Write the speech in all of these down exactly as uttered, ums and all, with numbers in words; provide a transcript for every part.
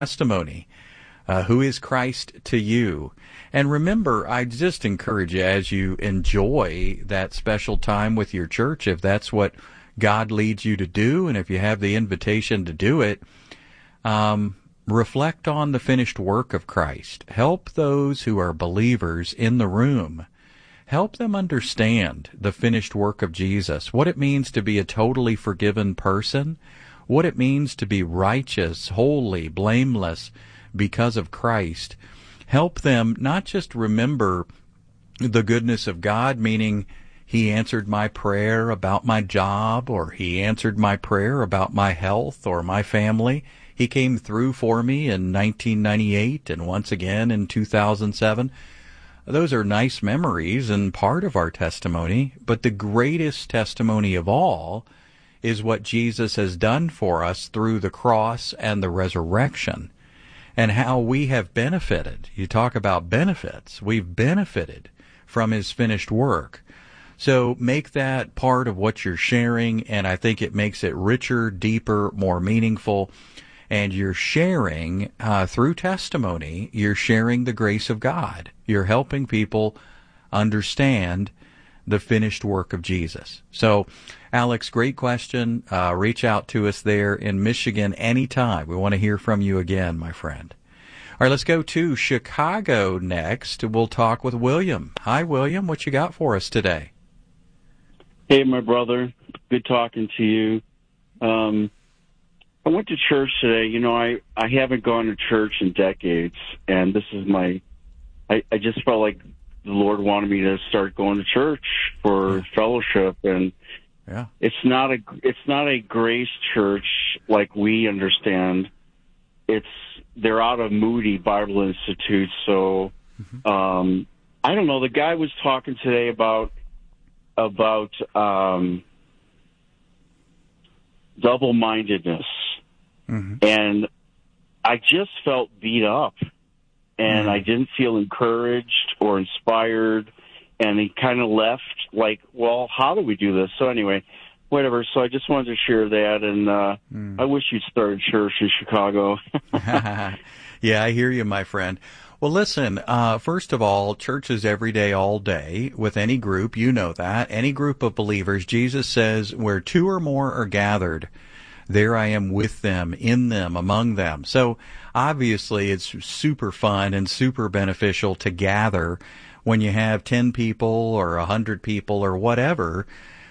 testimony. Uh, who is Christ to you? And remember, I just encourage you as you enjoy that special time with your church, if that's what God leads you to do, and if you have the invitation to do it, um, reflect on the finished work of Christ. Help those who are believers in the room. Help them understand the finished work of Jesus, what it means to be a totally forgiven person, what it means to be righteous, holy, blameless because of Christ. Help them not just remember the goodness of God, meaning He answered my prayer about my job, or He answered my prayer about my health or my family. He came through for me in nineteen ninety-eight and once again in two thousand seven. Those are nice memories and part of our testimony, but the greatest testimony of all is what Jesus has done for us through the cross and the resurrection, and how we have benefited. You talk about benefits. We've benefited from His finished work. So make that part of what you're sharing, and I think it makes it richer, deeper, more meaningful. And you're sharing, uh, through testimony, you're sharing the grace of God. You're helping people understand the finished work of Jesus. So, Alex, great question. Uh, reach out to us there in Michigan anytime. We want to hear from you again, my friend. All right, let's go to Chicago next. We'll talk with William. Hi, William. What you got for us today? Hey, my brother. Good talking to you. Um, I went to church today. You know, I, I haven't gone to church in decades, and this is my, I, I just felt like the Lord wanted me to start going to church for yeah. fellowship, and yeah. it's not a, it's not a grace church like we understand. It's, they're out of Moody Bible Institute, so, mm-hmm. um, I don't know. The guy was talking today about, about, um, double-mindedness. Mm-hmm. And I just felt beat up, and mm-hmm. I didn't feel encouraged or inspired, and he kind of left like, well, how do we do this? So anyway, whatever. So I just wanted to share that, and uh, mm. I wish you'd started church in Chicago. Yeah, I hear you, my friend. Well, listen, uh, first of all, church is every day, all day, with any group. You know that. Any group of believers. Jesus says, where two or more are gathered, there I am with them, in them, among them. So obviously it's super fun and super beneficial to gather when you have ten people or one hundred people or whatever.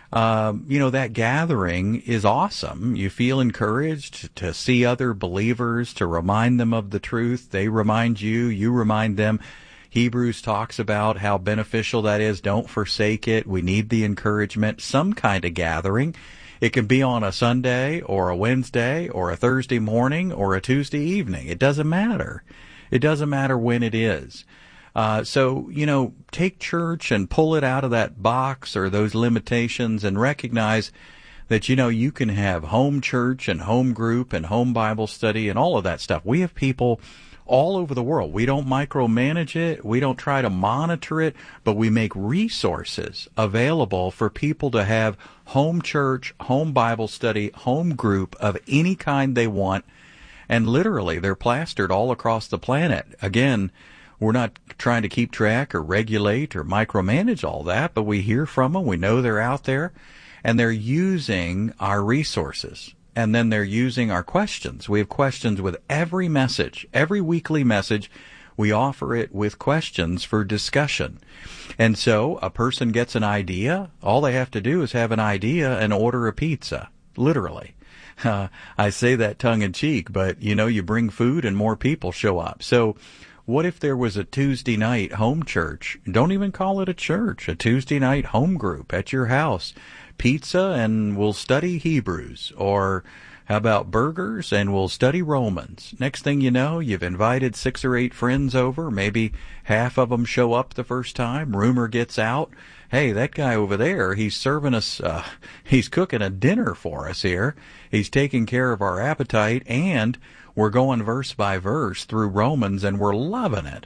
Um, you know, that gathering is awesome. You feel encouraged to see other believers, to remind them of the truth. They remind you, you remind them. Hebrews talks about how beneficial that is. Don't forsake it. We need the encouragement. Some kind of gathering. It can be on a Sunday or a Wednesday or a Thursday morning or a Tuesday evening. It doesn't matter. It doesn't matter when it is. Uh, so, you know, take church and pull it out of that box or those limitations and recognize that, you know, you can have home church and home group and home Bible study and all of that stuff. We have people all over the world. We don't micromanage it. We don't try to monitor it, but we make resources available for people to have home church, home Bible study, home group of any kind they want. And literally, they're plastered all across the planet. Again, we're not trying to keep track or regulate or micromanage all that, but we hear from them. We know they're out there, and they're using our resources. And then they're using our questions. We have questions with every message, every weekly message. We offer it with questions for discussion. And so a person gets an idea. All they have to do is have an idea and order a pizza, literally. Uh, I say that tongue in cheek, but, you know, you bring food and more people show up. So what if there was a Tuesday night home church? Don't even call it a church, a Tuesday night home group at your house. Pizza and we'll study Hebrews, or how about burgers and we'll study Romans. Next thing you know, you've invited six or eight friends over. Maybe half of them show up the first time. Rumor gets out. Hey, that guy over there, he's serving us, uh, he's cooking a dinner for us here. He's taking care of our appetite, and we're going verse by verse through Romans, and we're loving it.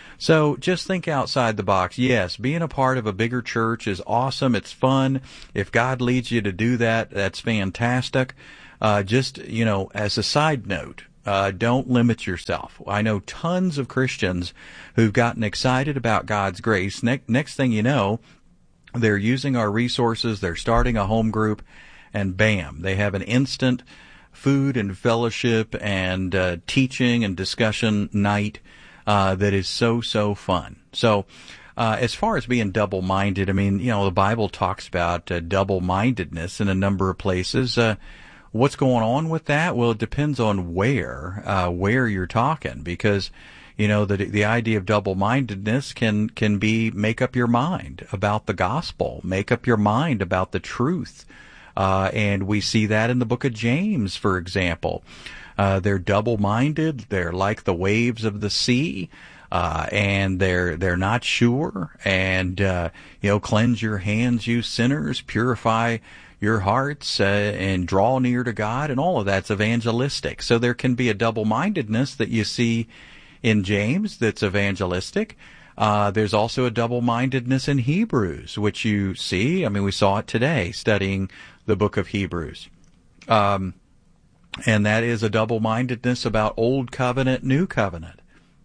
So just think outside the box. Yes, being a part of a bigger church is awesome. It's fun. If God leads you to do that, that's fantastic. Uh, just, you know, as a side note, Uh, don't limit yourself. I know tons of Christians who've gotten excited about God's grace. Ne- next thing you know, they're using our resources, they're starting a home group, and bam, they have an instant food and fellowship and uh, teaching and discussion night uh, that is so, so fun. So uh, as far as being double-minded, I mean, you know, the Bible talks about uh, double-mindedness in a number of places. Uh, what's going on with that? Well, it depends on where, uh, where you're talking, because you know, the the idea of double-mindedness can can be make up your mind about the gospel, make up your mind about the truth. Uh, and we see that in the book of James, for example. Uh, they're double-minded. They're like the waves of the sea. Uh, and they're, they're not sure. And, uh, you know, cleanse your hands, you sinners, purify your hearts, uh, and draw near to God. And all of that's evangelistic. So there can be a double-mindedness that you see in James that's evangelistic. Uh, there's also a double-mindedness in Hebrews, which you see. I mean, we saw it today studying the book of Hebrews. Um, and that is a double-mindedness about Old Covenant, New Covenant.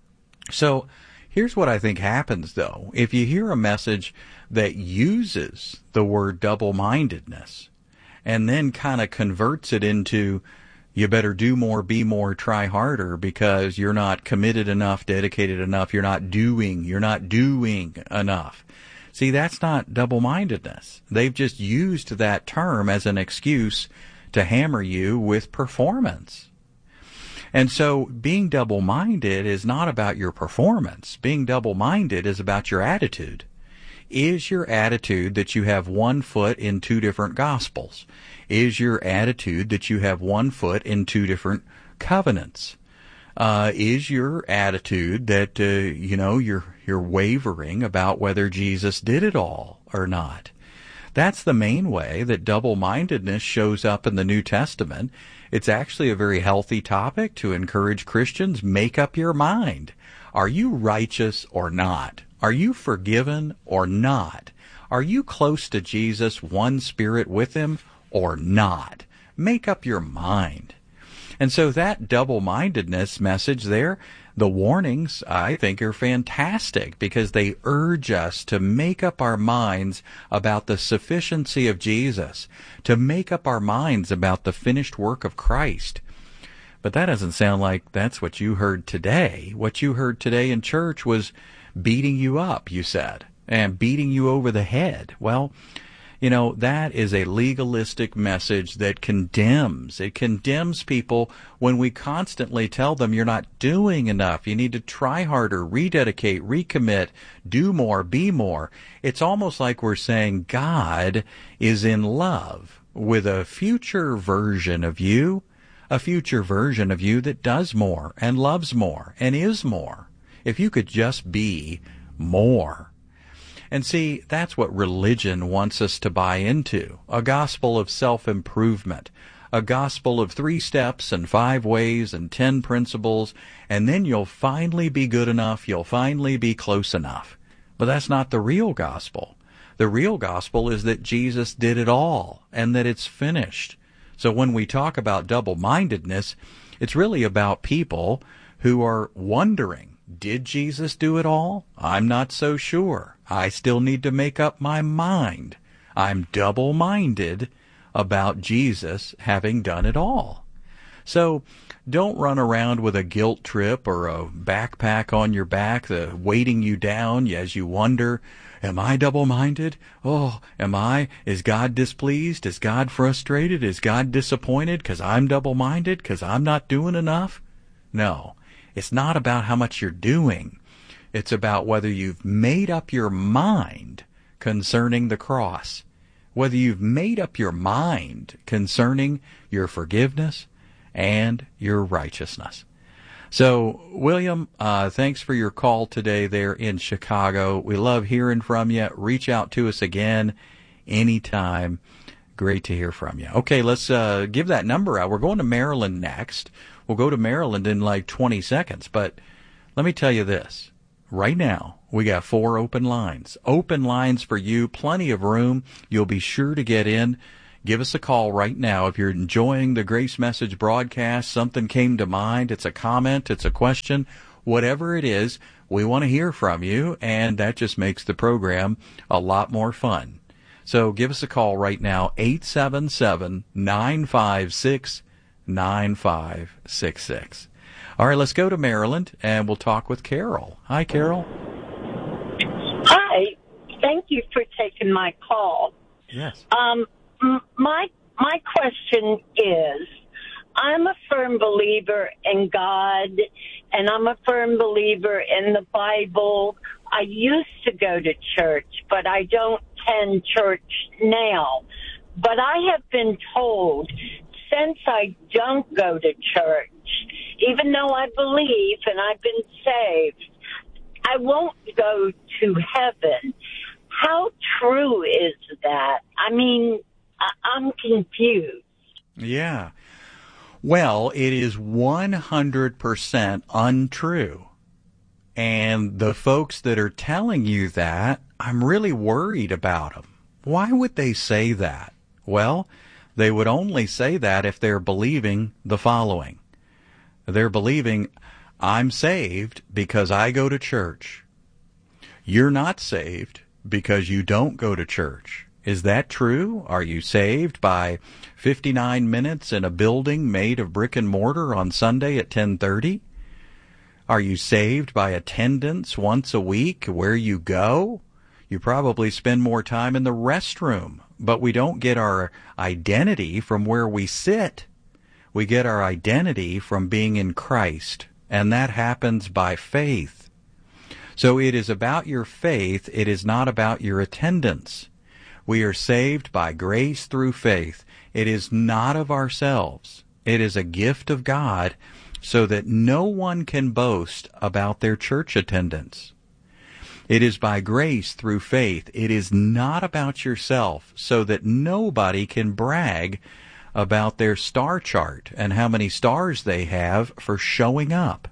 So here's what I think happens, though. If you hear a message that uses the word double-mindedness and then kind of converts it into you better do more, be more, try harder because you're not committed enough, dedicated enough, you're not doing, you're not doing enough. See, that's not double-mindedness. They've just used that term as an excuse to hammer you with performance. And so being double-minded is not about your performance. Being double-minded is about your attitude. Is your attitude that you have one foot in two different gospels? Is your attitude that you have one foot in two different covenants? Uh, is your attitude that, uh, you know, you're, you're wavering about whether Jesus did it all or not? That's the main way that double-mindedness shows up in the New Testament. It's actually a very healthy topic to encourage Christians. Make up your mind. Are you righteous or not? Are you forgiven or not? Are you close to Jesus, one spirit with him, or not? Make up your mind. And so that double-mindedness message there, the warnings, I think, are fantastic because they urge us to make up our minds about the sufficiency of Jesus, to make up our minds about the finished work of Christ. But that doesn't sound like that's what you heard today. What you heard today in church was beating you up, you said, and beating you over the head. Well, you know, that is a legalistic message that condemns. It condemns people when we constantly tell them you're not doing enough. You need to try harder, rededicate, recommit, do more, be more. It's almost like we're saying God is in love with a future version of you, a future version of you that does more and loves more and is more. If you could just be more. And see, that's what religion wants us to buy into. A gospel of self-improvement. A gospel of three steps and five ways and ten principles, and then you'll finally be good enough, you'll finally be close enough. But that's not the real gospel. The real gospel is that Jesus did it all, and that it's finished. So when we talk about double-mindedness, it's really about people who are wondering, did Jesus do it all? I'm not so sure. I still need to make up my mind. I'm double-minded about Jesus having done it all. So don't run around with a guilt trip or a backpack on your back uh, weighting you down as you wonder, am I double-minded? Oh, am I? Is God displeased? Is God frustrated? Is God disappointed because I'm double-minded, because I'm not doing enough? No. It's not about how much you're doing. It's about whether you've made up your mind concerning the cross, whether you've made up your mind concerning your forgiveness and your righteousness. So, William, uh, thanks for your call today there in Chicago. We love hearing from you. Reach out to us again anytime. Great to hear from you. Okay, let's uh, give that number out. We're going to Maryland next. We'll go to Maryland in like twenty seconds, but let me tell you this. Right now, we got four open lines. Open lines for you, plenty of room. You'll be sure to get in. Give us a call right now. If you're enjoying the Grace Message broadcast, something came to mind, it's a comment, it's a question, whatever it is, we want to hear from you, and that just makes the program a lot more fun. So give us a call right now, eight seven seven, nine five six, nine five six six. All right, let's go to Maryland, and we'll talk with Carol. Hi, Carol. Hi. Thank you for taking my call. Yes. Um, m- my my question is, I'm a firm believer in God, and I'm a firm believer in the Bible. I used to go to church, but I don't attend church now. But I have been told, since I don't go to church, even though I believe and I've been saved, I won't go to heaven. How true is that? I mean, I- I'm confused. Yeah. Well, it is one hundred percent untrue. And the folks that are telling you that, I'm really worried about them. Why would they say that? Well, they would only say that if they're believing the following. They're believing, I'm saved because I go to church. You're not saved because you don't go to church. Is that true? Are you saved by fifty-nine minutes in a building made of brick and mortar on Sunday at ten thirty? Are you saved by attendance once a week where you go? You probably spend more time in the restroom, but we don't get our identity from where we sit. We get our identity from being in Christ, and that happens by faith. So it is about your faith. It is not about your attendance. We are saved by grace through faith. It is not of ourselves. It is a gift of God so that no one can boast about their church attendance. It is by grace through faith. It is not about yourself so that nobody can brag about their star chart and how many stars they have for showing up.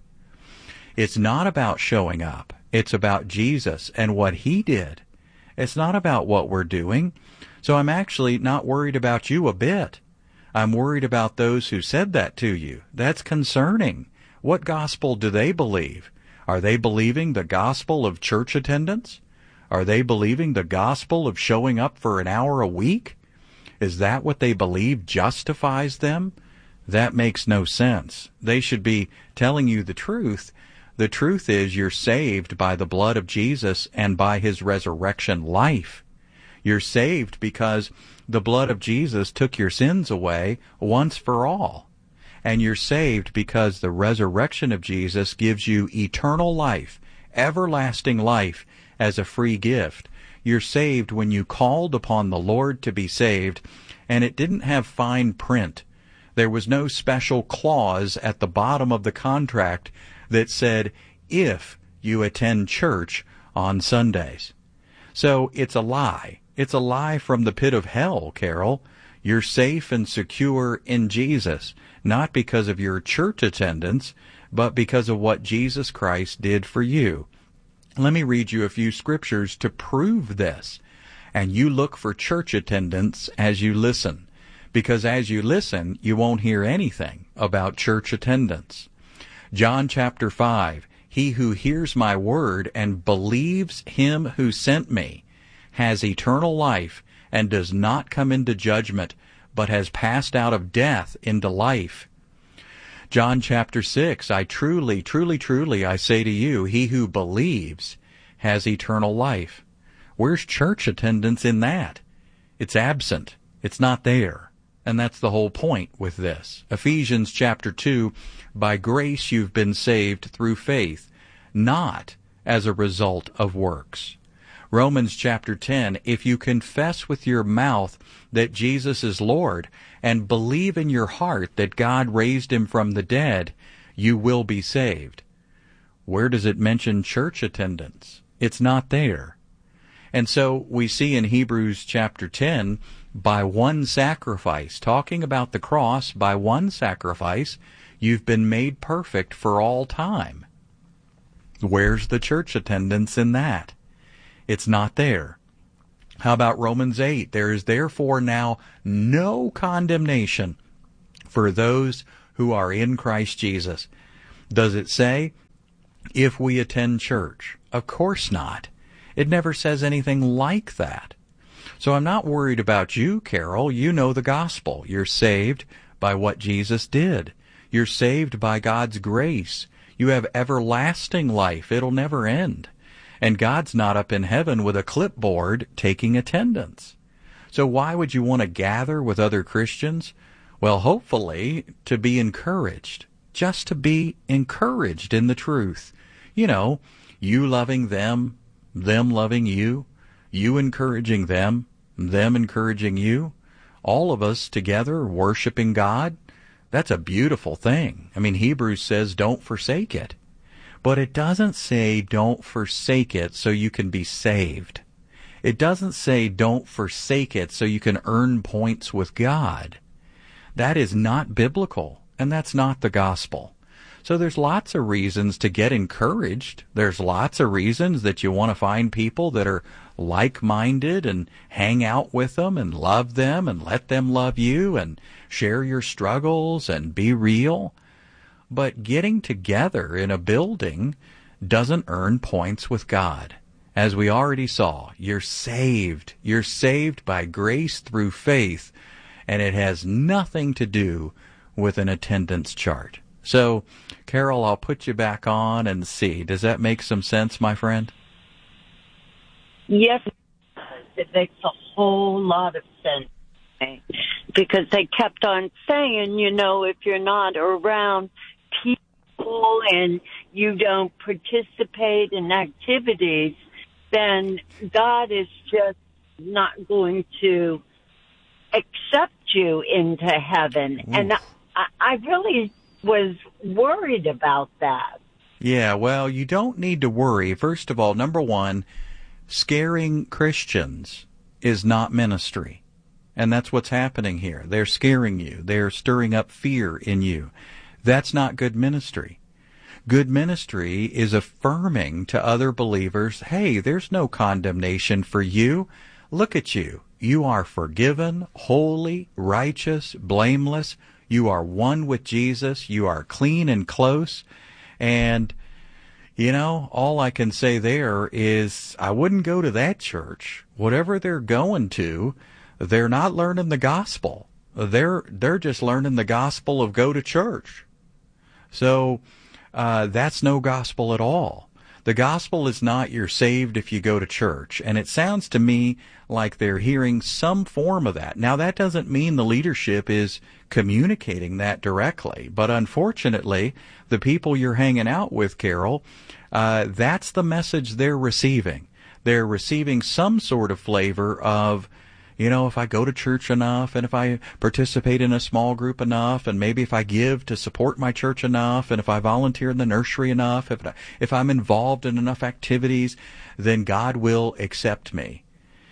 It's not about showing up. It's about Jesus and what He did. It's not about what we're doing. So I'm actually not worried about you a bit. I'm worried about those who said that to you. That's concerning. What gospel do they believe? Are they believing the gospel of church attendance? Are they believing the gospel of showing up for an hour a week? Is that what they believe justifies them? That makes no sense. They should be telling you the truth. The truth is you're saved by the blood of Jesus and by His resurrection life. You're saved because the blood of Jesus took your sins away once for all. And you're saved because the resurrection of Jesus gives you eternal life, everlasting life as a free gift. You're saved when you called upon the Lord to be saved, and it didn't have fine print. There was no special clause at the bottom of the contract that said, if you attend church on Sundays. So it's a lie. It's a lie from the pit of hell, Carol. You're safe and secure in Jesus, not because of your church attendance, but because of what Jesus Christ did for you. Let me read you a few scriptures to prove this. And you look for church attendance as you listen, because as you listen, you won't hear anything about church attendance. John chapter five, he who hears my word and believes Him who sent me has eternal life and does not come into judgment, but has passed out of death into life. John chapter six, I truly, truly, truly, I say to you, he who believes has eternal life. Where's church attendance in that? It's absent. It's not there. And that's the whole point with this. Ephesians chapter two, by grace you've been saved through faith, not as a result of works. Romans chapter ten, if you confess with your mouth that Jesus is Lord and believe in your heart that God raised Him from the dead, you will be saved. Where does it mention church attendance? It's not there. And so we see in Hebrews chapter ten, by one sacrifice, talking about the cross, by one sacrifice, you've been made perfect for all time. Where's the church attendance in that? It's not there. How about Romans eight? There is therefore now no condemnation for those who are in Christ Jesus. Does it say if we attend church? Of course not. It never says anything like that. So I'm not worried about you, Carol. You know the gospel. You're saved by what Jesus did. You're saved by God's grace. You have everlasting life. It'll never end. And God's not up in heaven with a clipboard taking attendance. So why would you want to gather with other Christians? Well, hopefully to be encouraged, just to be encouraged in the truth. You know, you loving them, them loving you, you encouraging them, them encouraging you, all of us together worshiping God. That's a beautiful thing. I mean, Hebrews says don't forsake it. But it doesn't say don't forsake it so you can be saved. It doesn't say don't forsake it so you can earn points with God. That is not biblical, and that's not the gospel. So there's lots of reasons to get encouraged. There's lots of reasons that you want to find people that are like-minded and hang out with them and love them and let them love you and share your struggles and be real. But getting together in a building doesn't earn points with God. As we already saw, you're saved. You're saved by grace through faith, and it has nothing to do with an attendance chart. So, Carol, I'll put you back on and see. Does that make some sense, my friend? Yes, it makes a whole lot of sense. Because they kept on saying, you know, if you're not around people and you don't participate in activities, then God is just not going to accept you into heaven. Oof. And I, I really was worried about that. Yeah, well, you don't need to worry. First of all, number one, scaring Christians is not ministry. And that's what's happening here. They're scaring you. They're stirring up fear in you. That's not good ministry. Good ministry is affirming to other believers, hey, there's no condemnation for you. Look at you. You are forgiven, holy, righteous, blameless. You are one with Jesus. You are clean and close. And, you know, all I can say there is I wouldn't go to that church. Whatever they're going to, they're not learning the gospel. They're they're just learning the gospel of go to church. So uh, that's no gospel at all. The gospel is not you're saved if you go to church. And it sounds to me like they're hearing some form of that. Now, that doesn't mean the leadership is communicating that directly. But unfortunately, the people you're hanging out with, Carol, uh, that's the message they're receiving. They're receiving some sort of flavor of, you know, if I go to church enough and if I participate in a small group enough and maybe if I give to support my church enough and if I volunteer in the nursery enough, if, I, if I'm involved in enough activities, then God will accept me.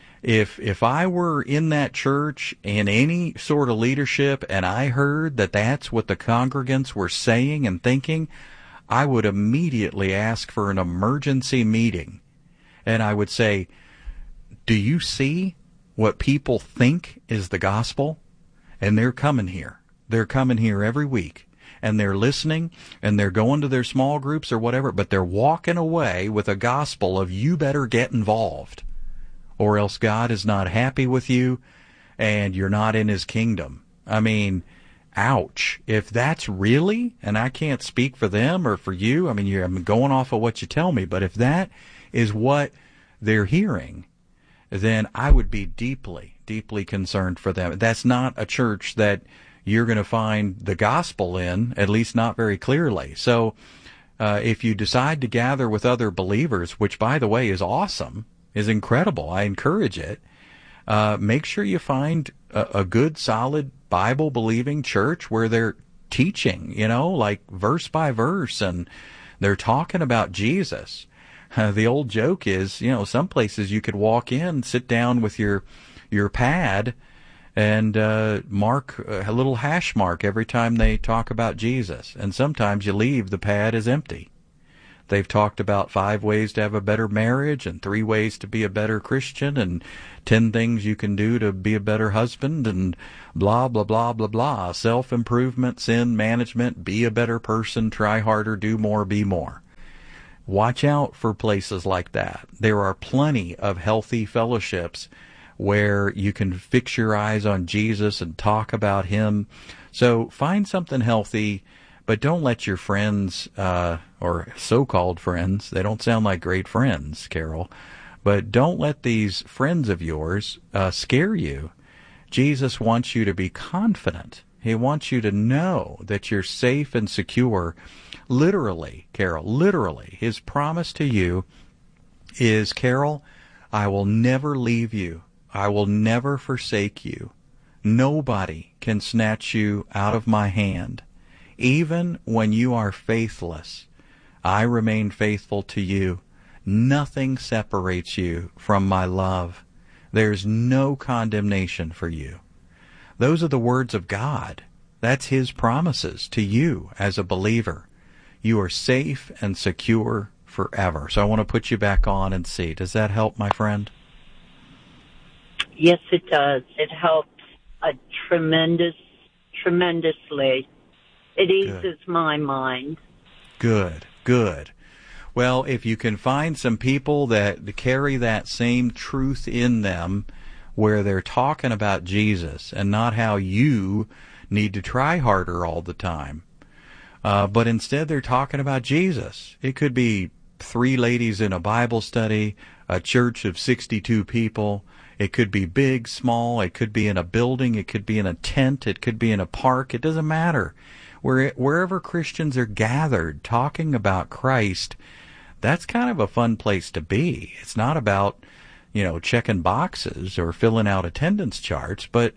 If if I were in that church in any sort of leadership and I heard that that's what the congregants were saying and thinking, I would immediately ask for an emergency meeting. And I would say, do you see what people think is the gospel? And they're coming here. They're coming here every week. And they're listening, and they're going to their small groups or whatever, but they're walking away with a gospel of you better get involved, or else God is not happy with you, and you're not in His kingdom. I mean, ouch. If that's really, and I can't speak for them or for you, I mean, you're, I'm going off of what you tell me, but if that is what they're hearing, then I would be deeply, deeply concerned for them. That's not a church that you're going to find the gospel in, at least not very clearly. So uh, if you decide to gather with other believers, which, by the way, is awesome, is incredible, I encourage it, uh, make sure you find a, a good, solid, Bible-believing church where they're teaching, you know, like verse by verse, and they're talking about Jesus. Uh, the old joke is, you know, some places you could walk in, sit down with your your pad, and uh, mark a little hash mark every time they talk about Jesus. And sometimes you leave, the pad is empty. They've talked about five ways to have a better marriage and three ways to be a better Christian and ten things you can do to be a better husband and blah, blah, blah, blah, blah. Self-improvement, sin management, be a better person, try harder, do more, be more. Watch out for places like that. There are plenty of healthy fellowships where you can fix your eyes on Jesus and talk about him. So find something healthy, but don't let your friends, uh, or so-called friends, they don't sound like great friends, Carol, but don't let these friends of yours uh, scare you. Jesus wants you to be confident. He wants you to know that you're safe and secure. Literally, Carol, literally, his promise to you is, Carol, I will never leave you. I will never forsake you. Nobody can snatch you out of my hand. Even when you are faithless, I remain faithful to you. Nothing separates you from my love. There's no condemnation for you. Those are the words of God. That's his promises to you as a believer. You are safe and secure forever. So I want to put you back on and see. Does that help, my friend? Yes, it does. It helps a tremendous, tremendously. It eases Good. my mind. Good, good. Well, if you can find some people that carry that same truth in them, where they're talking about Jesus and not how you need to try harder all the time, uh, but instead they're talking about Jesus. It could be three ladies in a Bible study, a church of sixty-two people. It could be big, small. It could be in a building. It could be in a tent. It could be in a park. It doesn't matter. Where, wherever Christians are gathered talking about Christ, that's kind of a fun place to be. It's not about, you know, checking boxes or filling out attendance charts, but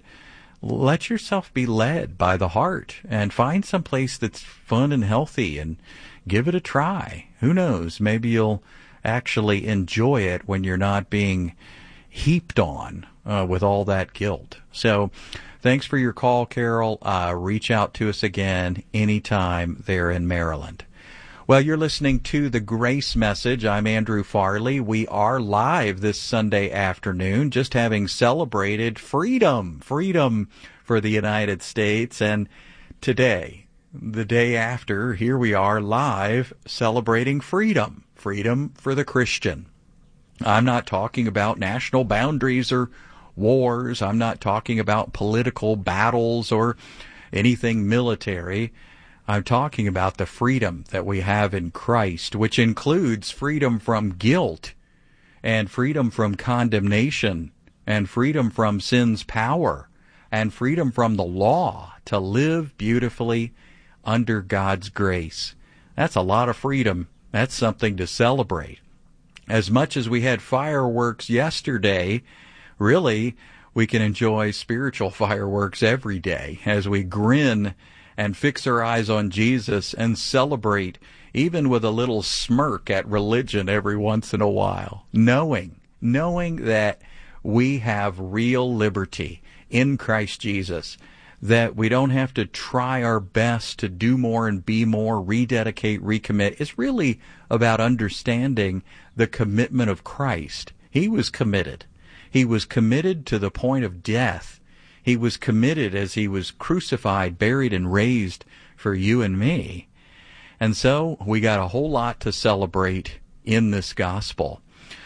let yourself be led by the heart and find some place that's fun and healthy and give it a try. Who knows? Maybe you'll actually enjoy it when you're not being heaped on uh, with all that guilt. So thanks for your call, Carol. Uh, reach out to us again anytime there in Maryland. Well, you're listening to The Grace Message. I'm Andrew Farley. We are live this Sunday afternoon, just having celebrated freedom, freedom for the United States. And today, the day after, here we are live celebrating freedom, freedom for the Christian. I'm not talking about national boundaries or wars. I'm not talking about political battles or anything military. I'm talking about the freedom that we have in Christ, which includes freedom from guilt and freedom from condemnation and freedom from sin's power and freedom from the law to live beautifully under God's grace. That's a lot of freedom. That's something to celebrate. As much as we had fireworks yesterday, really, we can enjoy spiritual fireworks every day as we grin and fix our eyes on Jesus and celebrate, even with a little smirk at religion every once in a while, knowing, knowing that we have real liberty in Christ Jesus, that we don't have to try our best to do more and be more, rededicate, recommit. It's really about understanding the commitment of Christ. He was committed. He was committed to the point of death. He was committed as he was crucified, buried, and raised for you and me. And so we got a whole lot to celebrate in this gospel.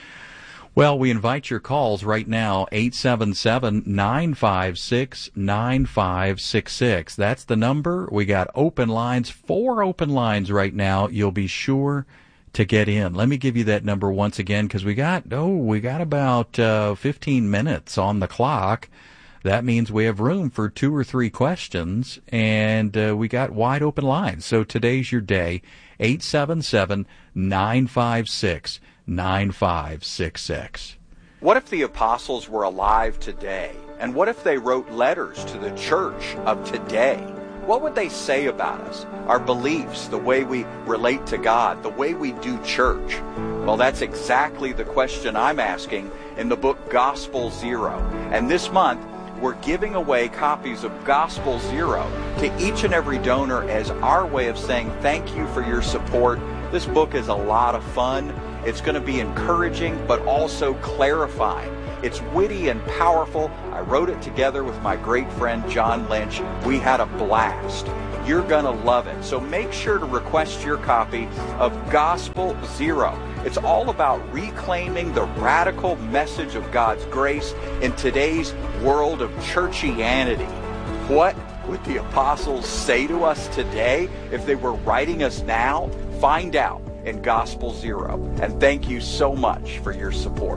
Well, we invite your calls right now, eight seven seven, nine five six, nine five six six. That's the number. We got open lines, four open lines right now. You'll be sure to get in. Let me give you that number once again, because we got, oh, we got about uh, fifteen minutes on the clock. That means we have room for two or three questions, and uh, we got wide open lines. So today's your day, eight seven seven, nine five six, nine five six six. What if the apostles were alive today? And what if they wrote letters to the church of today? What would they say about us? Our beliefs, the way we relate to God, the way we do church? Well, that's exactly the question I'm asking in the book Gospel Zero. And this month, we're giving away copies of Gospel Zero to each and every donor as our way of saying thank you for your support This book is a lot of fun. It's going to be encouraging, but also clarifying. It's witty and powerful. I wrote it together with my great friend John Lynch. We had a blast. You're going to love it. So make sure to request your copy of Gospel Zero. It's all about reclaiming the radical message of God's grace in today's world of churchianity. What would the apostles say to us today if they were writing us now? Find out in Gospel Zero. And thank you so much for your support.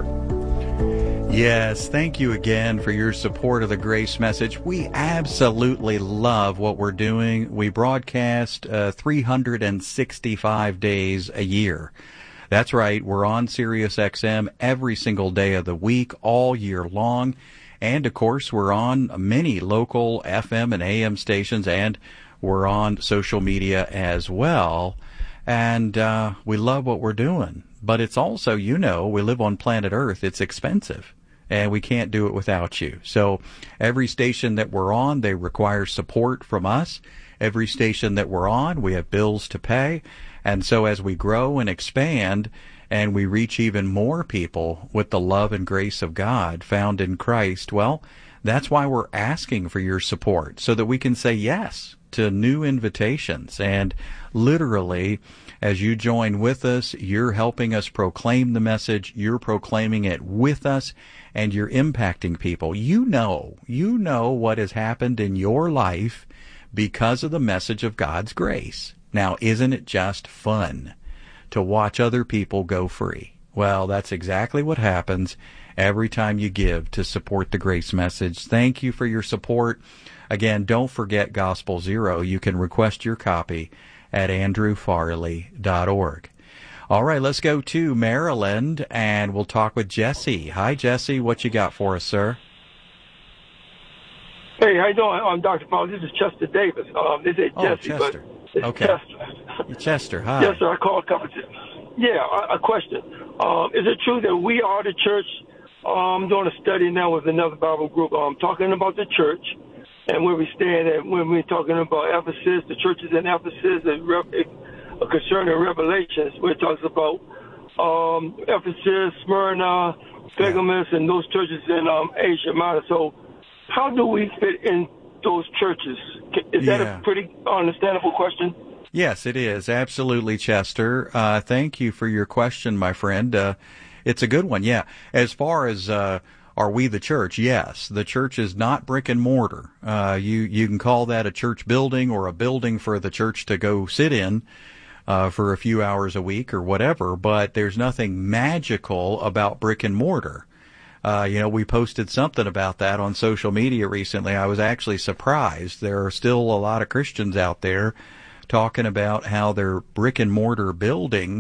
Yes, thank you again for your support of the Grace Message. We absolutely love what we're doing. We broadcast uh, three hundred sixty-five days a year. That's right, we're on Sirius X M every single day of the week, all year long. And, of course, we're on many local F M and A M stations, and we're on social media as well. And uh, we love what we're doing. But it's also, you know, we live on planet Earth. It's expensive, and we can't do it without you. So every station that we're on, they require support from us. Every station that we're on, we have bills to pay. And so as we grow and expand and we reach even more people with the love and grace of God found in Christ, well, that's why we're asking for your support, so that we can say yes to new invitations. And literally, as you join with us, you're helping us proclaim the message, you're proclaiming it with us, and you're impacting people. You know, you know what has happened in your life because of the message of God's grace. Now, isn't it just fun to watch other people go free? Well, that's exactly what happens every time you give to support the Grace Message. Thank you for your support. Again, don't forget Gospel Zero. You can request your copy at andrew farley dot org. All right, let's go to Maryland, and we'll talk with Jesse. Hi, Jesse. What you got for us, sir? Hey, how you doing? I'm Doctor Paul. This is Chester Davis. Um, they say Oh, Jesse, Chester. but it's Okay. Chester. Chester, hi. Yes, sir. I called a couple of Yeah, a, a question. Um, is it true that we are the church? Um, I'm doing a study now with another Bible group. I'm um, talking about the church and where we stand. And when we're talking about Ephesus, the churches in Ephesus, and uh, concerning Revelations, where it talks about um, Ephesus, Smyrna, Pergamos, and those churches in um, Asia Minor. So how do we fit in those churches? Is Yeah. that a pretty understandable question? Yes, it is. Absolutely, Chester. Uh, thank you for your question, my friend. Uh, it's a good one. Yeah. As far as, uh, are we the church? Yes. The church is not brick and mortar. Uh, you, you can call that a church building or a building for the church to go sit in, uh, for a few hours a week or whatever, but there's nothing magical about brick and mortar. Uh, you know, we posted something about that on social media recently. I was actually surprised. There are still a lot of Christians out there talking about how their brick and mortar building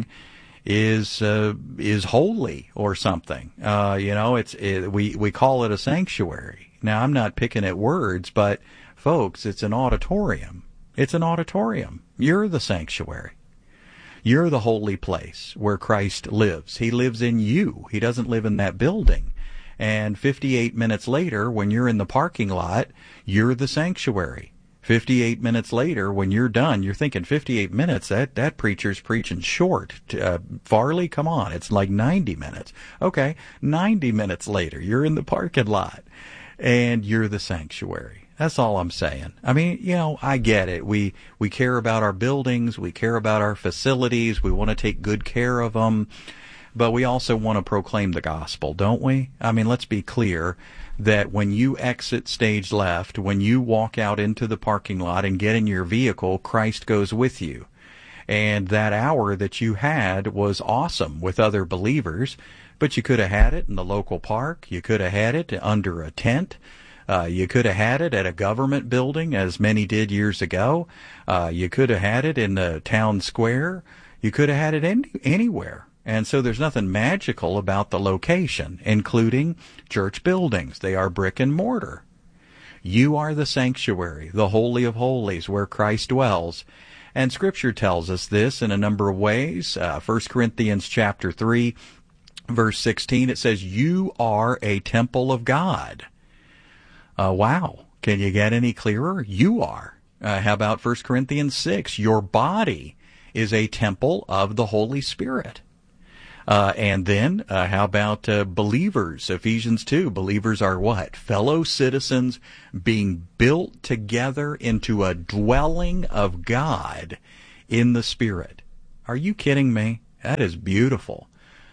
is uh, is holy or something. Uh, you know, it's it, we we call it a sanctuary. Now, I'm not picking at words, but folks, it's an auditorium. It's an auditorium. You're the sanctuary. You're the holy place where Christ lives. He lives in you. He doesn't live in that building. And fifty-eight minutes later, when you're in the parking lot, you're the sanctuary. fifty-eight minutes later, when you're done, you're thinking fifty-eight minutes, that, that preacher's preaching short. Uh, Farley, come on, it's like ninety minutes. Okay, ninety minutes later, you're in the parking lot, and you're the sanctuary. That's all I'm saying. I mean, you know, I get it. We, we care about our buildings, we care about our facilities, we want to take good care of them, but we also want to proclaim the gospel, don't we? I mean, let's be clear that when you exit stage left, when you walk out into the parking lot and get in your vehicle, Christ goes with you. And that hour that you had was awesome with other believers, but you could have had it in the local park. You could have had it under a tent. Uh, you could have had it at a government building, as many did years ago. Uh, you could have had it in the town square. You could have had it any, anywhere. And so there's nothing magical about the location, including church buildings. They are brick and mortar. You are the sanctuary, the Holy of Holies, where Christ dwells. And Scripture tells us this in a number of ways. Uh, First Corinthians chapter three, verse sixteen, it says, you are a temple of God. Uh, wow. Can you get any clearer? You are. Uh, how about First Corinthians six? Your body is a temple of the Holy Spirit. Uh, and then, uh, how about uh, believers? Ephesians two, believers are what? Fellow citizens being built together into a dwelling of God in the Spirit. Are you kidding me? That is beautiful.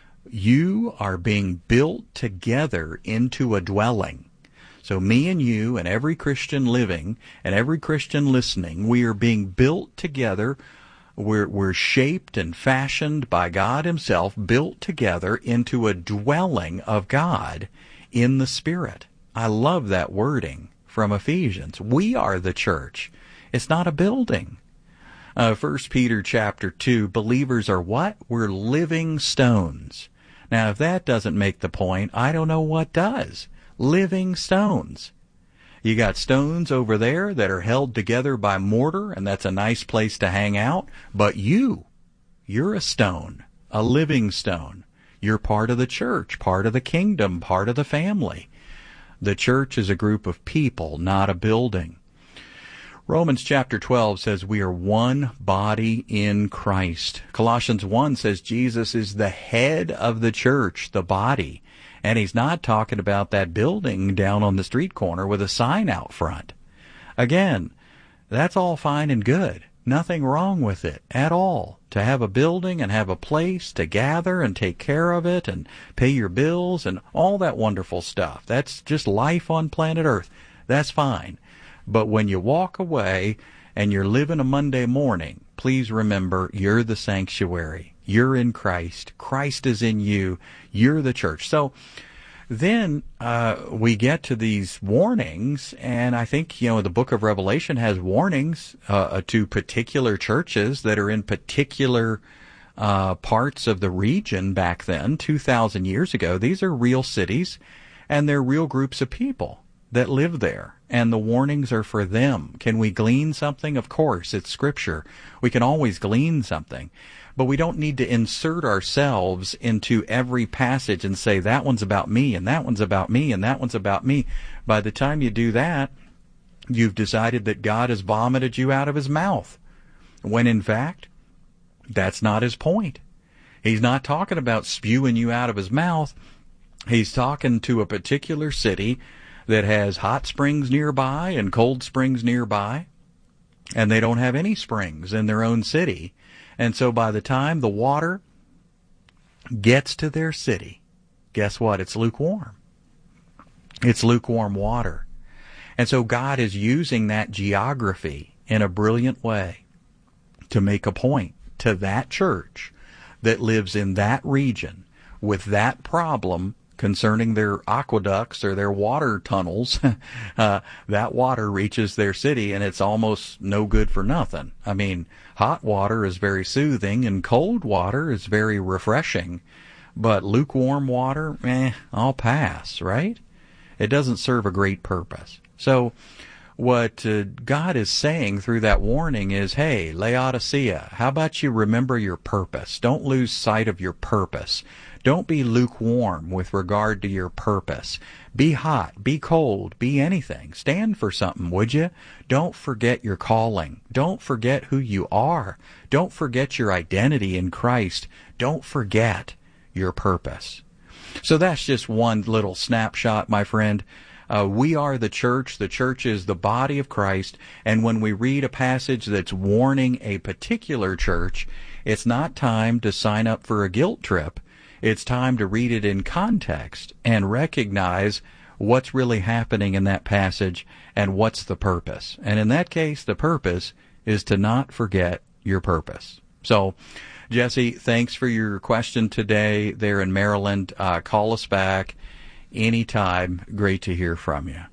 You are being built together into a dwelling. So me and you and every Christian living and every Christian listening, we are being built together. We're, we're shaped and fashioned by God Himself, built together into a dwelling of God in the Spirit. I love that wording from Ephesians. We are the church. It's not a building. Uh, First Peter chapter two, believers are what? We're living stones. Now, if that doesn't make the point, I don't know what does. Living stones. You got stones over there that are held together by mortar, and that's a nice place to hang out. But you, you're a stone, a living stone. You're part of the church, part of the kingdom, part of the family. The church is a group of people, not a building. Romans chapter twelve says we are one body in Christ. Colossians one says Jesus is the head of the church, the body. And he's not talking about that building down on the street corner with a sign out front. Again, that's all fine and good. Nothing wrong with it at all. To have a building and have a place to gather and take care of it and pay your bills and all that wonderful stuff. That's just life on planet Earth. That's fine. But when you walk away and you're living a Monday morning, please remember you're the sanctuary. You're in Christ. Christ is in you. You're the church. So then uh, we get to these warnings, and I think, you know, the book of Revelation has warnings uh, to particular churches that are in particular uh, parts of the region back then, two thousand years ago. These are real cities, and they're real groups of people that live there, and the warnings are for them. Can we glean something? Of course, it's Scripture. We can always glean something. But we don't need to insert ourselves into every passage and say, that one's about me, and that one's about me, and that one's about me. By the time you do that, you've decided that God has vomited you out of His mouth, when in fact, that's not His point. He's not talking about spewing you out of His mouth. He's talking to a particular city that has hot springs nearby and cold springs nearby, and they don't have any springs in their own city. And so by the time the water gets to their city, guess what? It's lukewarm. It's lukewarm water. And so God is using that geography in a brilliant way to make a point to that church that lives in that region with that problem concerning their aqueducts or their water tunnels. uh, that water reaches their city, and it's almost no good for nothing. I mean, hot water is very soothing, and cold water is very refreshing. But lukewarm water, eh, I'll pass, right? It doesn't serve a great purpose. So what uh, God is saying through that warning is, hey, Laodicea, how about you remember your purpose? Don't lose sight of your purpose. Don't be lukewarm with regard to your purpose. Be hot, be cold, be anything. Stand for something, would you? Don't forget your calling. Don't forget who you are. Don't forget your identity in Christ. Don't forget your purpose. So that's just one little snapshot, my friend. Uh, we are the church. The church is the body of Christ. And when we read a passage that's warning a particular church, it's not time to sign up for a guilt trip. It's time to read it in context and recognize what's really happening in that passage and what's the purpose. And in that case, the purpose is to not forget your purpose. So, Jesse, thanks for your question today there in Maryland. Uh, call us back anytime. Great to hear from you.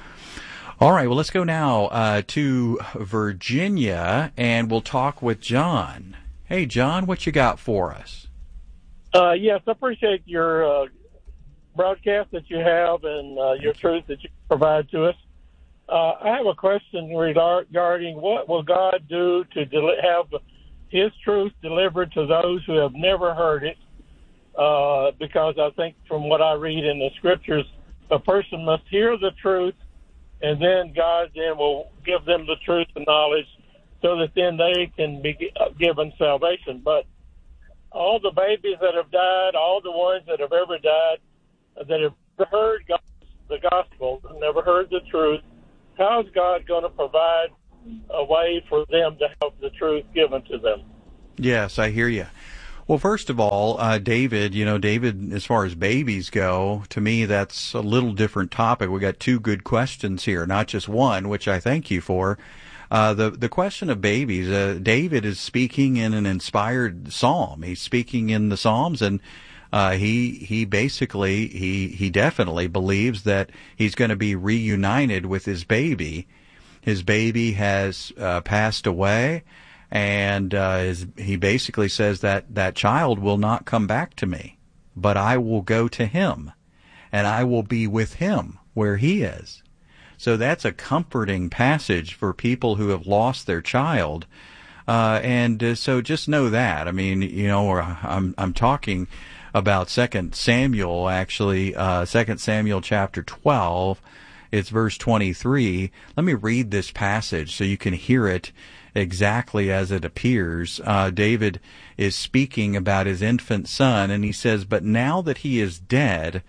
All right, well, let's go now uh, to Virginia, and we'll talk with John. Hey, John, what you got for us? Uh, yes, I appreciate your uh, broadcast that you have and uh, your truth that you provide to us. Uh, I have a question regarding what will God do to del- have His truth delivered to those who have never heard it? Uh, because I think from what I read in the Scriptures, a person must hear the truth, and then God then will give them the truth and knowledge so that then they can be given salvation. But all the babies that have died, all the ones that have ever died, that have heard God, the gospel, never heard the truth, how is God going to provide a way for them to have the truth given to them? Yes, I hear you. Well, first of all, uh, David, you know, David, as far as babies go, to me, that's a little different topic. We got two good questions here, not just one, which I thank you for. Uh, the, the question of babies, uh, David is speaking in an inspired psalm. He's speaking in the Psalms, and uh, he, he basically, he, he definitely believes that he's going to be reunited with his baby. His baby has, uh, passed away. And uh, his, he basically says that that child will not come back to me, but I will go to him, and I will be with him where he is. So that's a comforting passage for people who have lost their child. Uh, and uh, so just know that. I mean, you know, I'm I'm talking about Second Samuel, actually, uh, Second Samuel chapter twelve. It's verse twenty-three. Let me read this passage so you can hear it exactly as it appears. Uh, David is speaking about his infant son, and he says, "But now that he is dead,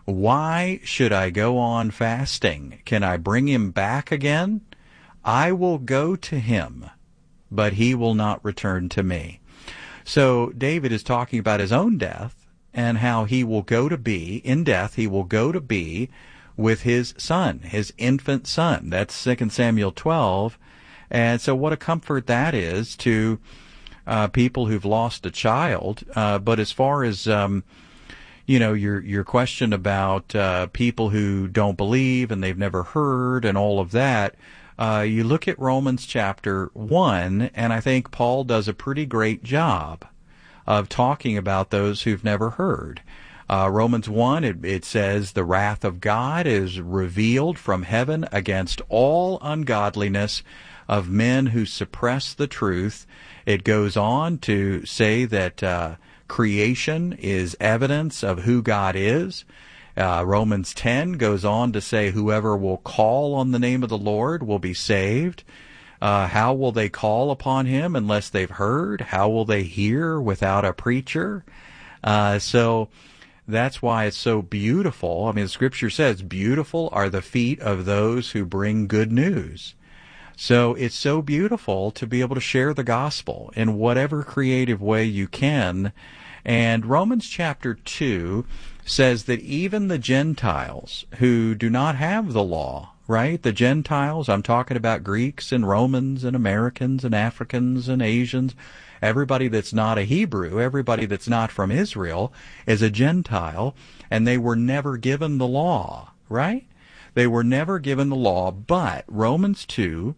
why should I go on fasting? Can I bring him back again? I will go to him, but he will not return to me." So David is talking about his own death and how he will go to be, in death, he will go to be with his son, his infant son. That's Second Samuel twelve. And so what a comfort that is to uh, people who've lost a child. Uh, but as far as, um, you know, your your question about uh, people who don't believe and they've never heard and all of that, uh, you look at Romans chapter one, and I think Paul does a pretty great job of talking about those who've never heard. Uh, Romans one, it, it says, "The wrath of God is revealed from heaven against all ungodliness of men who suppress the truth." It goes on to say that uh, creation is evidence of who God is. Uh, Romans ten goes on to say, "Whoever will call on the name of the Lord will be saved." Uh, how will they call upon him unless they've heard? How will they hear without a preacher? Uh, so that's why it's so beautiful. I mean, the scripture says, "Beautiful are the feet of those who bring good news." So it's so beautiful to be able to share the gospel in whatever creative way you can. And Romans chapter two says that even the Gentiles who do not have the law, right? The Gentiles, I'm talking about Greeks and Romans and Americans and Africans and Asians, everybody that's not a Hebrew, everybody that's not from Israel is a Gentile, and they were never given the law, right? They were never given the law, but Romans two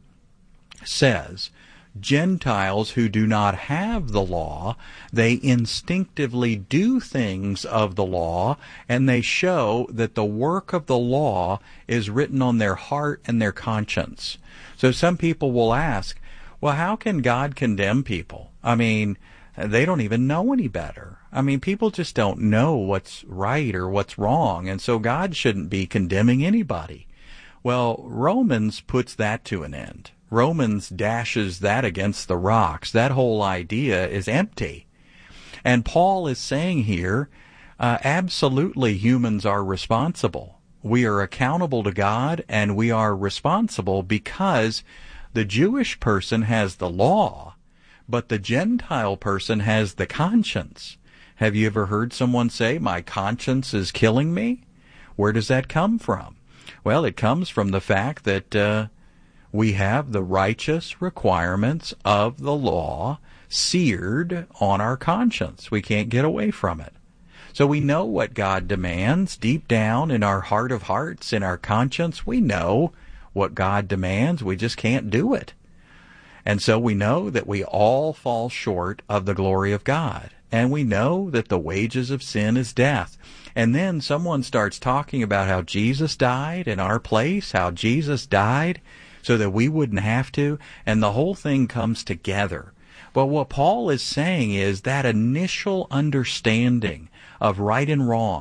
says Gentiles who do not have the law, they instinctively do things of the law, and they show that the work of the law is written on their heart and their conscience. So some people will ask, well, how can God condemn people? I mean, they don't even know any better. I mean, people just don't know what's right or what's wrong, and so God shouldn't be condemning anybody. Well, Romans puts that to an end. Romans dashes that against the rocks. That whole idea is empty. And Paul is saying here, uh, absolutely humans are responsible. We are accountable to God, and we are responsible because the Jewish person has the law, but the Gentile person has the conscience. Have you ever heard someone say, "My conscience is killing me"? Where does that come from? Well, it comes from the fact that uh, we have the righteous requirements of the law seared on our conscience. We can't get away from it. So we know what God demands deep down in our heart of hearts, in our conscience. We know what God demands. We just can't do it. And so we know that we all fall short of the glory of God. And we know that the wages of sin is death. And then someone starts talking about how Jesus died in our place, how Jesus died so that we wouldn't have to, and the whole thing comes together. But what Paul is saying is that initial understanding of right and wrong,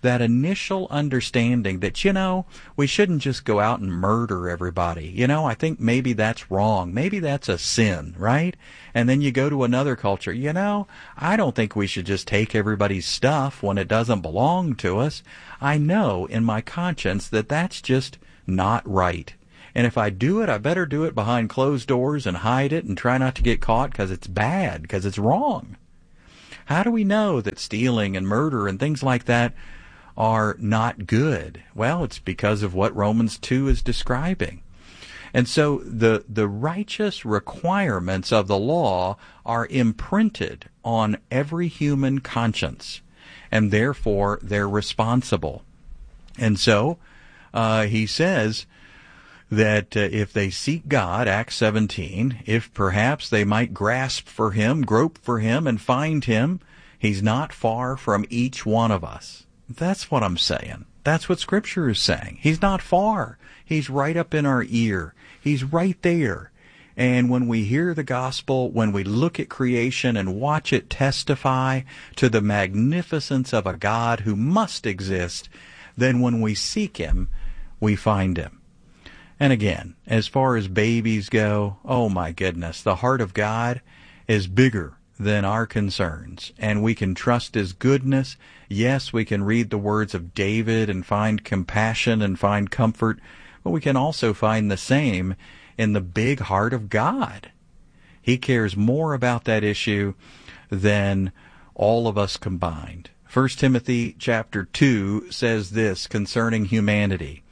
that initial understanding that, you know, we shouldn't just go out and murder everybody. You know, I think maybe that's wrong. Maybe that's a sin, right? And then you go to another culture. You know, I don't think we should just take everybody's stuff when it doesn't belong to us. I know in my conscience that that's just not right. And if I do it, I better do it behind closed doors and hide it and try not to get caught because it's bad, because it's wrong. How do we know that stealing and murder and things like that are not good? Well, it's because of what Romans two is describing. And so the the righteous requirements of the law are imprinted on every human conscience, and therefore they're responsible. And so uh, he says that uh, if they seek God, Acts seventeen, if perhaps they might grasp for him, grope for him, and find him, he's not far from each one of us. That's what I'm saying. That's what Scripture is saying. He's not far. He's right up in our ear. He's right there. And when we hear the gospel, when we look at creation and watch it testify to the magnificence of a God who must exist, then when we seek him, we find him. And again, as far as babies go, oh my goodness, the heart of God is bigger than our concerns, and we can trust his goodness. Yes, we can read the words of David and find compassion and find comfort, but we can also find the same in the big heart of God. He cares more about that issue than all of us combined. First Timothy chapter two says this concerning humanity.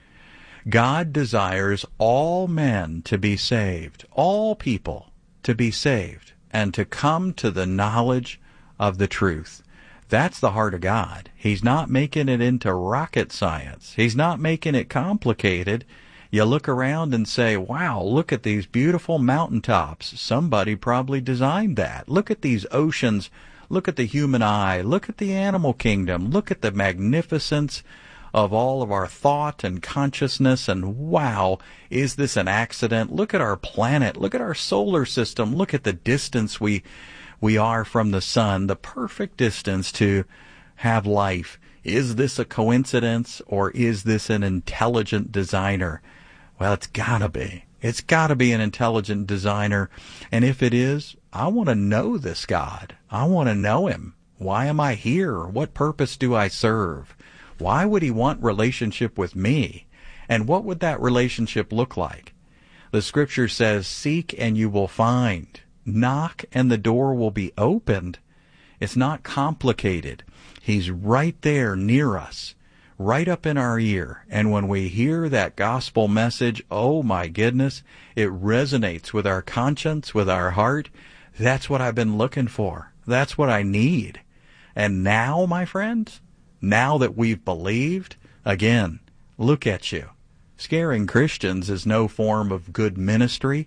God desires all men to be saved, all people to be saved, and to come to the knowledge of the truth. That's the heart of God. He's not making it into rocket science. He's not making it complicated. You look around and say, wow, look at these beautiful mountaintops. Somebody probably designed that. Look at these oceans. Look at the human eye. Look at the animal kingdom. Look at the magnificence of all of our thought and consciousness, and wow, is this an accident? Look at our planet. Look at our solar system. Look at the distance we we are from the sun, the perfect distance to have life. Is this a coincidence, or is this an intelligent designer? Well, it's gotta be. It's gotta be an intelligent designer. And if it is, I want to know this God. I want to know him. Why am I here? What purpose do I serve? Why would he want relationship with me? And what would that relationship look like? The Scripture says, seek and you will find. Knock and the door will be opened. It's not complicated. He's right there near us, right up in our ear. And when we hear that gospel message, oh my goodness, it resonates with our conscience, with our heart. That's what I've been looking for. That's what I need. And now, my friends, now that we've believed, again, look at you. Scaring Christians is no form of good ministry.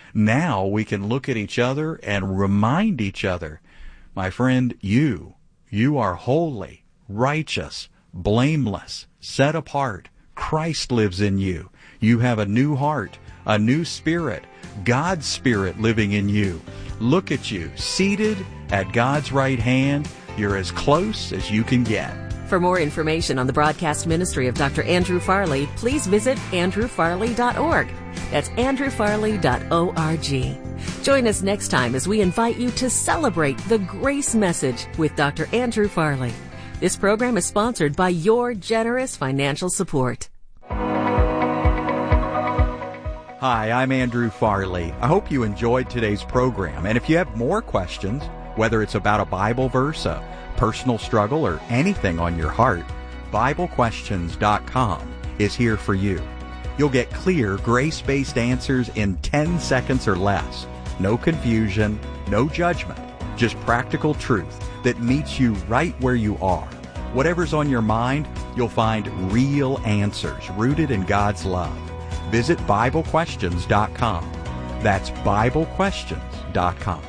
Now we can look at each other and remind each other, my friend, you, you are holy, righteous, blameless, set apart. Christ lives in you. You have a new heart, a new spirit, God's Spirit living in you. Look at you, seated at God's right hand. You're as close as you can get. For more information on the broadcast ministry of Doctor Andrew Farley, please visit andrew farley dot org. That's andrew farley dot org. Join us next time as we invite you to celebrate the grace message with Doctor Andrew Farley. This program is sponsored by your generous financial support. Hi, I'm Andrew Farley. I hope you enjoyed today's program. And if you have more questions, whether it's about a Bible verse, a personal struggle, or anything on your heart, Bible Questions dot com is here for you. You'll get clear, grace-based answers in ten seconds or less. No confusion, no judgment, just practical truth that meets you right where you are. Whatever's on your mind, you'll find real answers rooted in God's love. Visit Bible Questions dot com. That's Bible Questions dot com.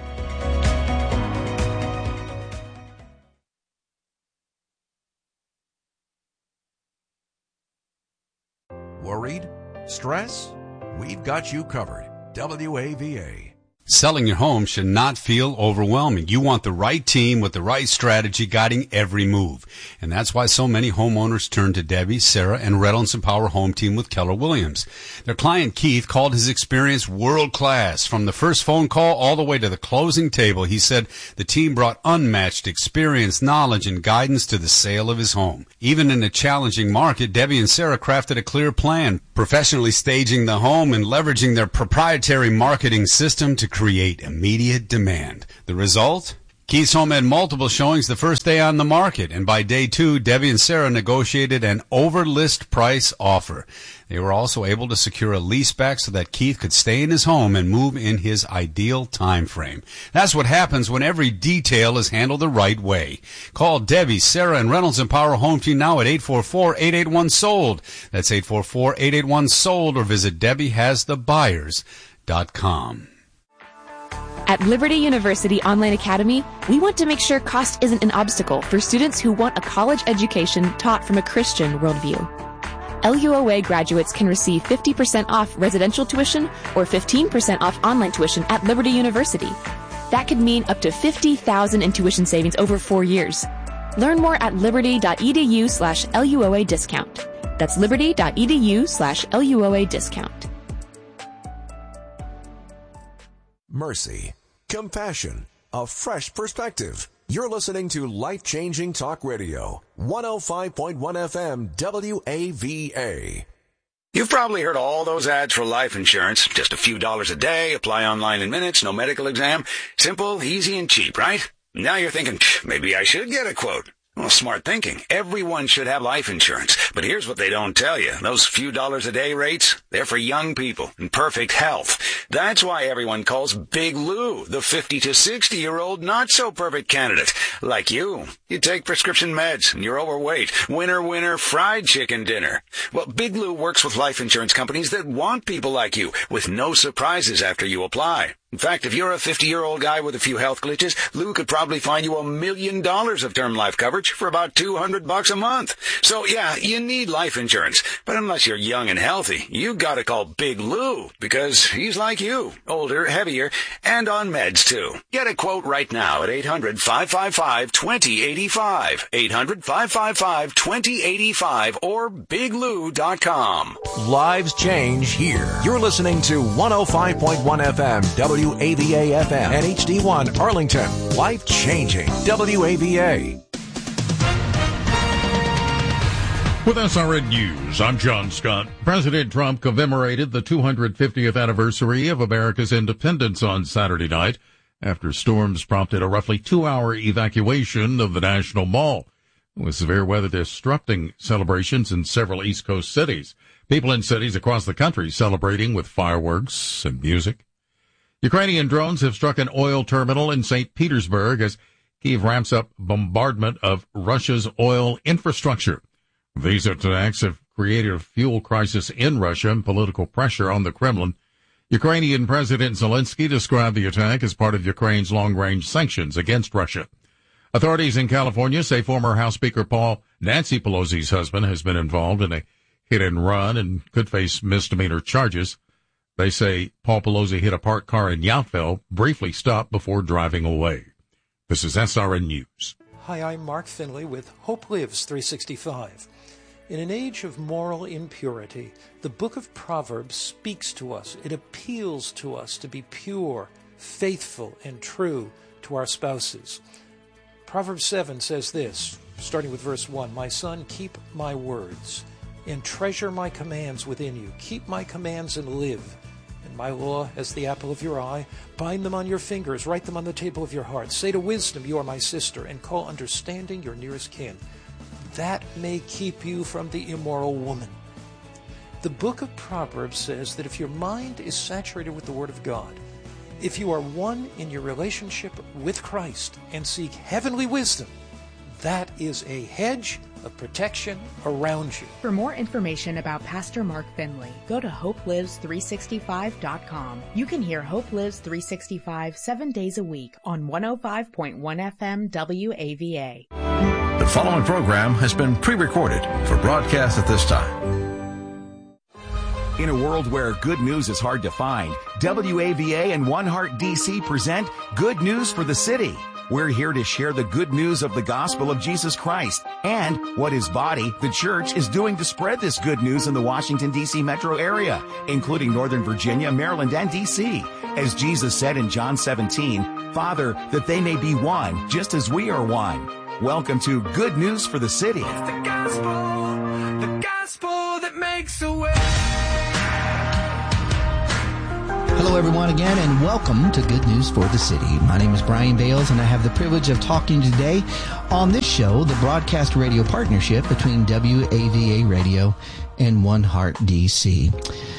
Worried? Stress? We've got you covered. W A V A. Selling your home should not feel overwhelming. You want the right team with the right strategy guiding every move. And that's why so many homeowners turn to Debbie, Sarah, and Reynolds and Power Home Team with Keller Williams. Their client Keith called his experience world-class. From the first phone call all the way to the closing table, he said the team brought unmatched experience, knowledge, and guidance to the sale of his home. Even in a challenging market, Debbie and Sarah crafted a clear plan, professionally staging the home and leveraging their proprietary marketing system to create immediate demand. The result? Keith's home had multiple showings the first day on the market, and by day two, Debbie and Sarah negotiated an over-list price offer. They were also able to secure a lease back so that Keith could stay in his home and move in his ideal time frame. That's what happens when every detail is handled the right way. Call Debbie, Sarah, and Reynolds and Power Home Team now at eight four four, eight eight one, sold. That's eight four four, eight eight one, sold, or visit Debbie Has The Buyers dot com. At Liberty University Online Academy, we want to make sure cost isn't an obstacle for students who want a college education taught from a Christian worldview. L U O A graduates can receive fifty percent off residential tuition or fifteen percent off online tuition at Liberty University. That could mean up to fifty thousand dollars in tuition savings over four years. Learn more at liberty.edu slash LUOA discount. That's liberty.edu slash LUOA discount. Mercy, compassion, a fresh perspective. You're listening to Life-Changing Talk Radio, one oh five point one F M W A V A. You've probably heard all those ads for life insurance. Just a few dollars a day, apply online in minutes, no medical exam. Simple, easy, and cheap, right? Now you're thinking, maybe I should get a quote. Well, smart thinking. Everyone should have life insurance. But here's what they don't tell you. Those few dollars a day rates, they're for young people in perfect health. That's why everyone calls Big Lou the fifty to sixty year old not so perfect candidate. Like you. You take prescription meds and you're overweight. Winner, winner, fried chicken dinner. Well, Big Lou works with life insurance companies that want people like you with no surprises after you apply. In fact, if you're a fifty-year-old guy with a few health glitches, Lou could probably find you a million dollars of term life coverage for about two hundred bucks a month. So yeah, you need life insurance. But unless you're young and healthy, you gotta call Big Lou because he's like you, older, heavier, and on meds too. Get a quote right now at eight hundred, five five five, two oh eight five, eight hundred, five five five, two oh eight five, or big lou dot com. Lives change here. You're listening to one oh five point one F M W A V A F M and H D one Arlington. Life-changing W A V A. With S R N News, I'm John Scott. President Trump commemorated the two hundred fiftieth anniversary of America's independence on Saturday night after storms prompted a roughly two-hour evacuation of the National Mall, with severe weather disrupting celebrations in several East Coast cities. People in cities across the country celebrating with fireworks and music. Ukrainian drones have struck an oil terminal in Saint Petersburg as Kyiv ramps up bombardment of Russia's oil infrastructure. These attacks have created a fuel crisis in Russia and political pressure on the Kremlin. Ukrainian President Zelensky described the attack as part of Ukraine's long-range sanctions against Russia. Authorities in California say former House Speaker Paul Nancy Pelosi's husband has been involved in a hit-and-run and could face misdemeanor charges. They say Paul Pelosi hit a parked car in Yountville, briefly stopped before driving away. This is S R N News. Hi, I'm Mark Finley with Hope Lives three sixty-five. In an age of moral impurity, the book of Proverbs speaks to us. It appeals to us to be pure, faithful, and true to our spouses. Proverbs seven says this, starting with verse one, "My son, keep my words, and treasure my commands within you. Keep my commands and live. And my law as the apple of your eye. Bind them on your fingers, write them on the table of your heart. Say to wisdom, you are my sister, and call understanding your nearest kin. That may keep you from the immoral woman." The book of Proverbs says that if your mind is saturated with the Word of God, if you are one in your relationship with Christ and seek heavenly wisdom, that is a hedge of protection around you. For more information about Pastor Mark Finley, go to hope lives three sixty-five dot com. You can hear Hope Lives three sixty-five seven days a week on one oh five point one F M W A V A. The following program has been pre-recorded for broadcast at this time. In a world where good news is hard to find, W A V A and One Heart D C present Good News for the City. We're here to share the good news of the gospel of Jesus Christ and what his body, the church, is doing to spread this good news in the Washington, D C metro area, including Northern Virginia, Maryland, and D C. As Jesus said in John seventeen, Father, that they may be one, just as we are one. Welcome to Good News for the City. It's the gospel, the gospel that makes a way. Hello, everyone, again, and welcome to Good News for the City. My name is Brian Bales, and I have the privilege of talking today on this show, the broadcast radio partnership between W A V A Radio and One Heart D C.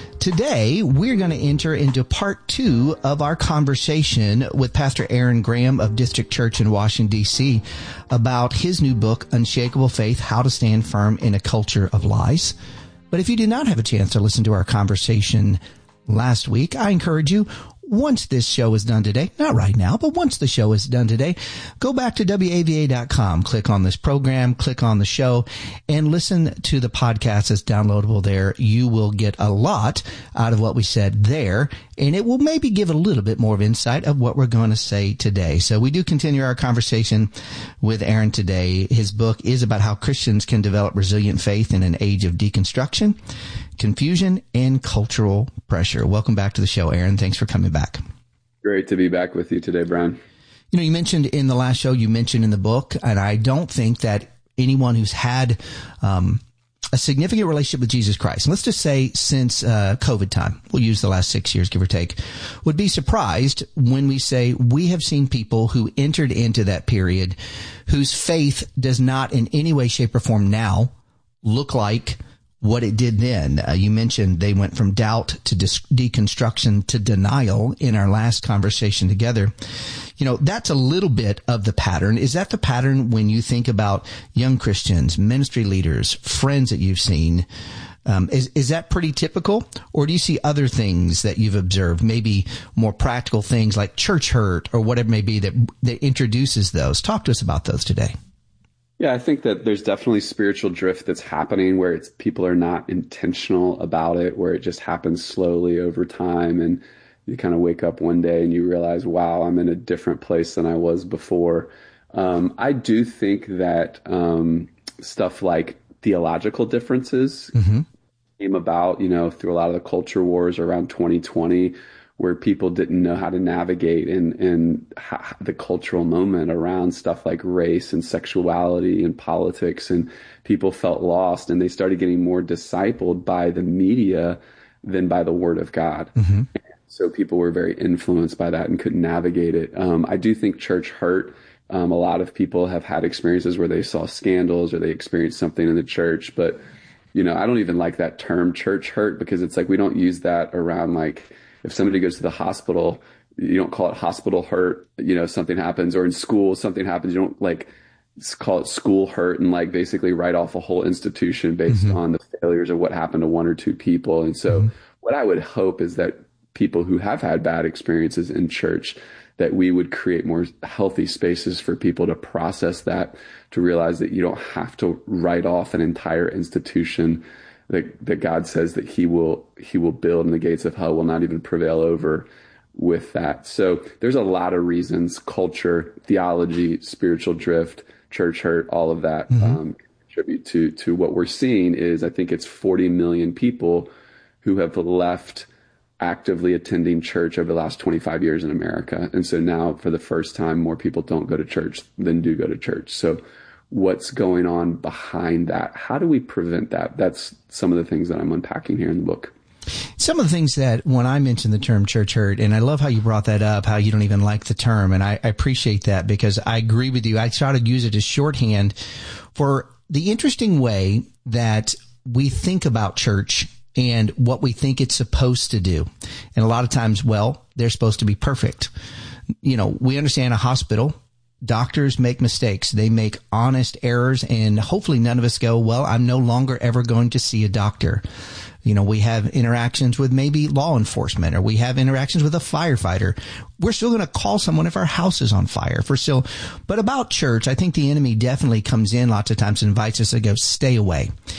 Today, we're going to enter into part two of our conversation with Pastor Aaron Graham of District Church in Washington, D C about his new book, Unshakable Faith, How to Stand Firm in a Culture of Lies. But if you did not have a chance to listen to our conversation last week, I encourage you, once this show is done today, not right now, but once the show is done today, go back to W A V A dot com, click on this program, click on the show, and listen to the podcast that's downloadable there. You will get a lot out of what we said there, and it will maybe give a little bit more of insight of what we're going to say today. So we do continue our conversation with Aaron today. His book is about how Christians can develop resilient faith in an age of deconstruction, confusion, and cultural pressure. Welcome back to the show, Aaron. Thanks for coming back. Great to be back with you today, Brian. You know, you mentioned in the last show, you mentioned in the book, and I don't think that anyone who's had um, a significant relationship with Jesus Christ, let's just say since uh, COVID time, we'll use the last six years, give or take, would be surprised when we say we have seen people who entered into that period whose faith does not in any way, shape, or form now look like what it did then. Uh, you mentioned they went from doubt to dis- deconstruction to denial in our last conversation together. You know, that's a little bit of the pattern. Is that the pattern when you think about young Christians, ministry leaders, friends that you've seen? Um, is, is that pretty typical? Or do you see other things that you've observed, maybe more practical things like church hurt or whatever it may be that, that introduces those? Talk to us about those today. Yeah, I think that there's definitely spiritual drift that's happening where it's people are not intentional about it, where it just happens slowly over time. And you kind of wake up one day and you realize, wow, I'm in a different place than I was before. Um, I do think that um, stuff like theological differences mm-hmm. came about, you know, through a lot of the culture wars around twenty twenty, where people didn't know how to navigate in, in ha- the cultural moment around stuff like race and sexuality and politics, and people felt lost, and they started getting more discipled by the media than by the Word of God. Mm-hmm. So people were very influenced by that and couldn't navigate it. Um, I do think church hurt. Um, a lot of people have had experiences where they saw scandals or they experienced something in the church, but you know, I don't even like that term church hurt, because it's like we don't use that around, like, if somebody goes to the hospital, you don't call it hospital hurt, you know, something happens, or in school, something happens. You don't like call it school hurt and like basically write off a whole institution based mm-hmm. on the failures of what happened to one or two people. And so mm-hmm. what I would hope is that people who have had bad experiences in church, that we would create more healthy spaces for people to process that, to realize that you don't have to write off an entire institution that, that God says that he will, he will build, and the gates of hell will not even prevail over with that. So there's a lot of reasons: culture, theology, spiritual drift, church hurt, all of that mm-hmm. um, contribute to, to what we're seeing is, I think it's forty million people who have left actively attending church over the last twenty-five years in America. And so now for the first time, more people don't go to church than do go to church. So what's going on behind that? How do we prevent that? That's some of the things that I'm unpacking here in the book. Some of the things that when I mentioned the term church hurt, and I love how you brought that up, how you don't even like the term. And I, I appreciate that, because I agree with you. I try to use it as shorthand for the interesting way that we think about church and what we think it's supposed to do. And a lot of times, well, they're supposed to be perfect. You know, we understand a hospital. Doctors make mistakes. They make honest errors, and hopefully none of us go, well, I'm no longer ever going to see a doctor. You know, we have interactions with maybe law enforcement, or we have interactions with a firefighter. We're still going to call someone if our house is on fire. If we're still, but about church, I think the enemy definitely comes in lots of times and invites us to go, stay away.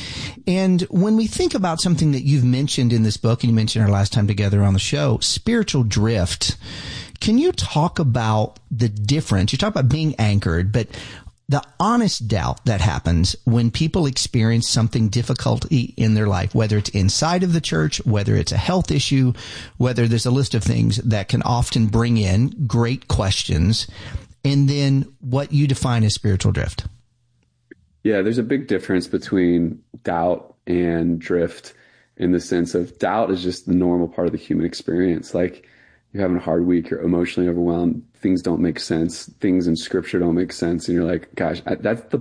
And when we think about something that you've mentioned in this book, and you mentioned our last time together on the show, spiritual drift, can you talk about the difference? You talk about being anchored, but the honest doubt that happens when people experience something difficulty in their life, whether it's inside of the church, whether it's a health issue, whether there's a list of things that can often bring in great questions, and then what you define as spiritual drift. Yeah, there's a big difference between doubt and drift in the sense of doubt is just the normal part of the human experience. Like, you're having a hard week, you're emotionally overwhelmed, things don't make sense, things in scripture don't make sense, and you're like, gosh, I, that's the